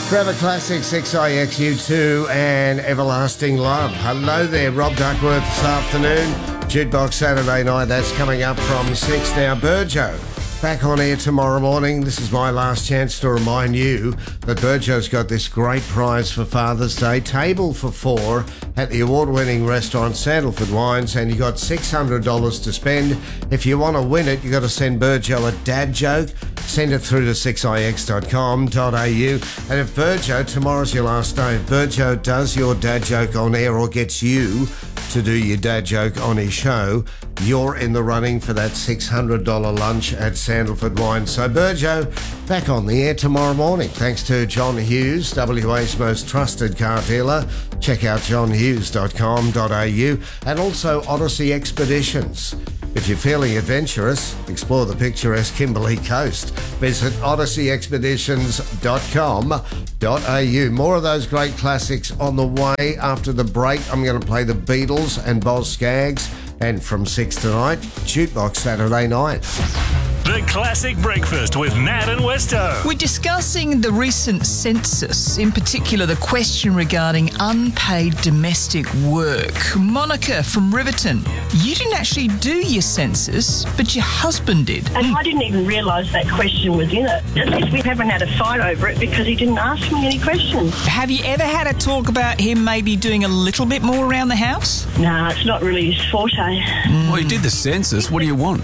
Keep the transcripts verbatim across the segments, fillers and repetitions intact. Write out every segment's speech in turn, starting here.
Grab a classic six I X U two and Everlasting Love. Hello there, Rob Duckworth this afternoon. Jukebox Saturday night, that's coming up from six now. Burjo, back on air tomorrow morning. This is my last chance to remind you that Burjo's got this great prize for Father's Day. Table for four at the award-winning restaurant Sandalford Wines, and you got six hundred dollars to spend. If you want to win it, you got to send Burjo a dad joke. Send it through to six I X dot com dot A U. And if Burjo, tomorrow's your last day, if Burjo does your dad joke on air or gets you to do your dad joke on his show, you're in the running for that six hundred dollars lunch at Sandalford Wine. So Burjo, back on the air tomorrow morning. Thanks to John Hughes, W A's most trusted car dealer. Check out john hughes dot com dot A U and also Odyssey Expeditions. If you're feeling adventurous, explore the picturesque Kimberley coast. Visit odyssey expeditions dot com dot A U. More of those great classics on the way. After the break, I'm going to play the Beatles and Boz Scaggs. And from six tonight, Jukebox Saturday night. The Classic Breakfast with Nat and Westo. We're discussing the recent census, in particular the question regarding unpaid domestic work. Monica from Riverton, you didn't actually do your census, but your husband did. And I didn't even realise that question was in it. At least we haven't had a fight over it because he didn't ask me any questions. Have you ever had a talk about him maybe doing a little bit more around the house? No, it's not really his forte. Mm. Well, you did the census. What do you want?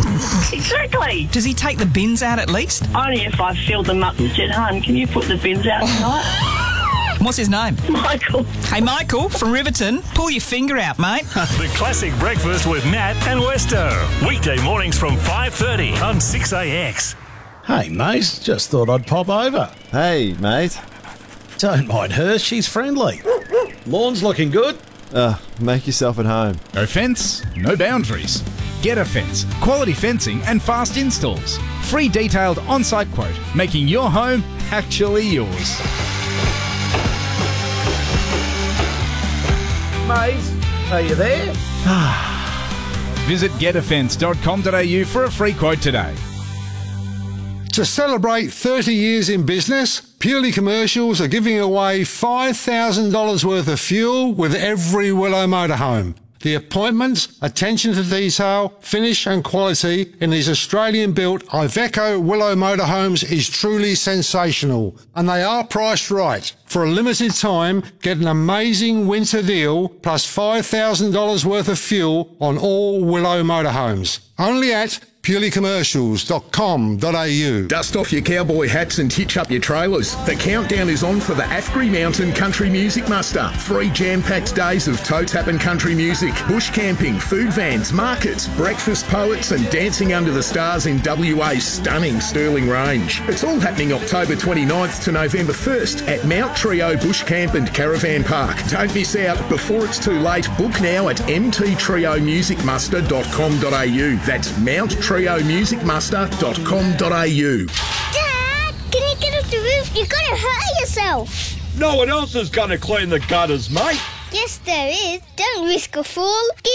Exactly. Does he take the bins out at least? Only if I filled them up and said, hon, can you put the bins out tonight? What's his name? Michael. Hey, Michael from Riverton, pull your finger out, mate. The Classic Breakfast with Nat and Westo. Weekday mornings from five thirty on six A X. Hey, mate, just thought I'd pop over. Hey, mate. Don't mind her, she's friendly. Lawn's looking good. Uh, make yourself at home. No fence, no boundaries. Get a Fence. Quality fencing and fast installs. Free detailed on-site quote, making your home actually yours. Mate, are you there? Visit get a fence dot com dot A U for a free quote today. To celebrate thirty years in business, Purely Commercials are giving away five thousand dollars worth of fuel with every Willow motorhome. The appointments, attention to detail, finish and quality in these Australian-built Iveco Willow motorhomes is truly sensational, and they are priced right. For a limited time, get an amazing winter deal plus five thousand dollars worth of fuel on all Willow motorhomes. Only at purely commercials dot com dot A U. Dust off your cowboy hats and hitch up your trailers. The countdown is on for the Afgri Mountain Country Music Muster. Three jam-packed days of toe tap and country music, bush camping, food vans, markets, breakfast poets and dancing under the stars in W A's stunning Stirling Range. It's all happening October twenty-ninth to November first at Mount Trio Bush Camp and Caravan Park. Don't miss out before it's too late. Book now at m t trio music muster dot com dot A U. That's Mount Trio trio music muster dot com dot A U. Dad, can you get off the roof? You're going to hurt yourself. No one else is going to clean the gutters, mate. Yes, there is. Don't risk a fall.